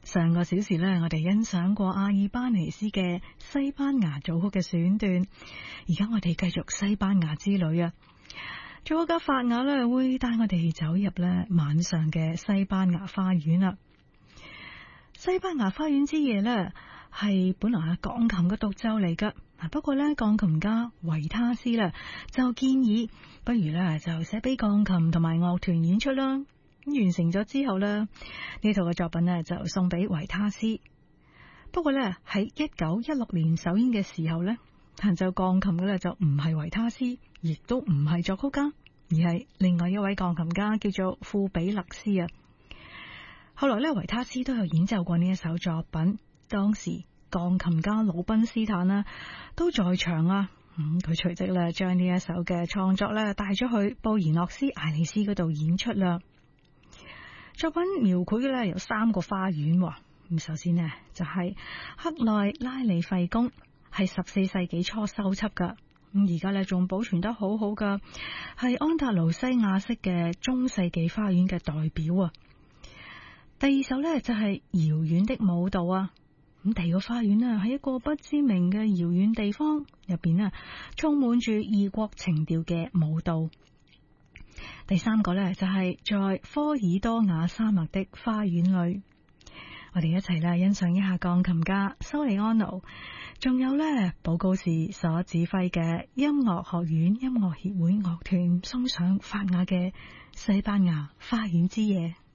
上個小時呢，我哋欣賞過阿爾巴尼斯嘅西班牙組曲嘅選段，而家我哋繼續西班牙之旅啊！作曲家法雅呢會帶我哋走入呢晚上嘅西班牙花園啦。西班牙花園之夜呢係本來係鋼琴嘅獨奏嚟噶，不過呢鋼琴家維他斯呢就建議，不如呢就寫俾鋼琴同埋樂團演出啦。完成咗之後呢，呢套嘅作品呢就送俾維他斯。不過呢，喺1916年首演嘅時候呢，彈奏鋼琴嘅呢就唔係維他斯，亦都唔係作曲家，而係另外一位鋼琴家叫做庫比勒斯啊。後來呢，維他斯都有演奏過呢一首作品，當時鋼琴家魯賓斯坦呢都在場啊。佢隨即呢將呢一首嘅創作呢帶咗去布宜諾斯艾利斯嗰度演出啦。作品描繪嘅咧有3個花園，咁首先呢，就係克內拉里費宮，係14世紀初修葺噶，咁而家咧仲保存得好好噶，係安達盧西亞式嘅中世紀花園嘅代表啊。第二首呢，就係遙遠的舞蹈啊，咁第二個花園呢，係一個不知名嘅遙遠地方，入邊呢充滿住異國情調嘅舞蹈。第3個呢，就係在科爾多瓦沙漠的花園裏，我哋一齊啦欣賞一下鋼琴家蘇里安奴，仲有呢保高士所指揮嘅音樂學院音樂協會樂團送上法雅嘅西班牙花園之夜。